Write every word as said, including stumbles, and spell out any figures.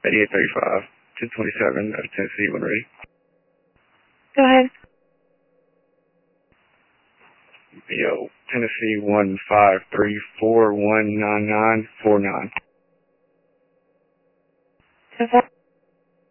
eighty-eight thirty-five, ten twenty-seven out of Tennessee when ready. Go ahead. Yo, Tennessee one five three four one nine nine four nine. Okay.